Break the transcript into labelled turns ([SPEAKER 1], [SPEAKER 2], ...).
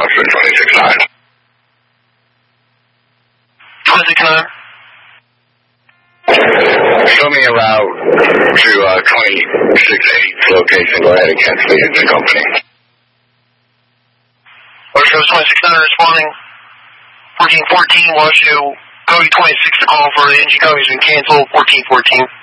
[SPEAKER 1] Austin 26-9.
[SPEAKER 2] 26-9.
[SPEAKER 1] Show me a route to 26-8 location. Go ahead and cancel the engine company.
[SPEAKER 2] Order shows 26-9 responding. 1414, watch you Cody 26 to call for the engine company's been canceled. 1414.